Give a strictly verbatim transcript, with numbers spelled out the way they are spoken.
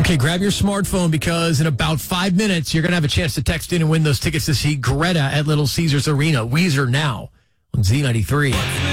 Okay, grab your smartphone because in about five minutes, you're going to have a chance to text in and win those tickets to see Greta at Little Caesars Arena. Weezer now on Z ninety-three.